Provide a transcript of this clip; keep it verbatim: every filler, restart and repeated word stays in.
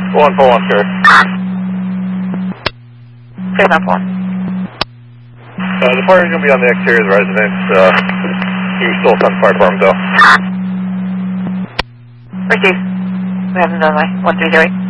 One four one, sir. Clear map one. Uh, the fire is going to be on the exterior of the residence. Uh, you still send the fire department though. Received. We have another one three zero eight.